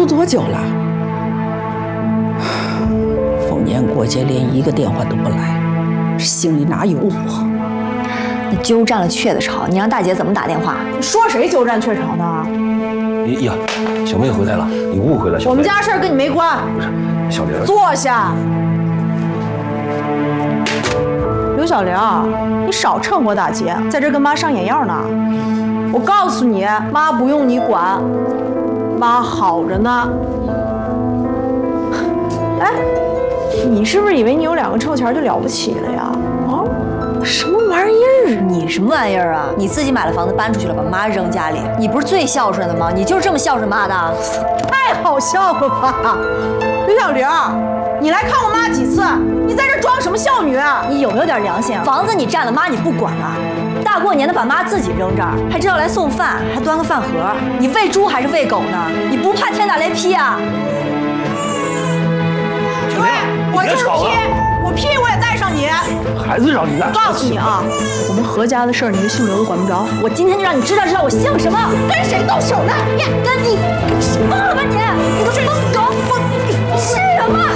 都多久了？逢年过节连一个电话都不来，这心里哪有我？ 你鸠占了鹊的巢，你让大姐怎么打电话？ 你说谁鸠占鹊巢呢？ 呀，小妹回来了，你误会了，小妹。 我们家事儿跟你没关。 不是，小玲。 坐下。刘小玲，你少趁火打劫，在这跟妈上眼药呢。我告诉你，妈不用你管，妈好着呢。哎，你是不是以为你有2个臭钱就了不起了呀？啊，什么玩意儿？ 你什么玩意儿啊？你自己买了房子搬出去了，把妈扔家里，你不是最孝顺的吗？你就是这么孝顺妈的？ 太好笑了吧，刘小玲，你来看我妈几次？你在这装什么孝女啊？ 你有没有点良心啊？房子你占了，妈你不管啊？大过年的把妈自己扔这儿，还知道来送饭，还端个饭盒，你喂猪还是喂狗呢？你不怕天打雷劈啊？ 对，我就是劈，我劈我也带上你。 孩子让你带。 告诉你啊，我们何家的事儿，你这姓刘的管不着。 我今天就让你知道我姓什么， 跟谁动手呢？ 跟你疯了吧你？你个疯狗！是什么？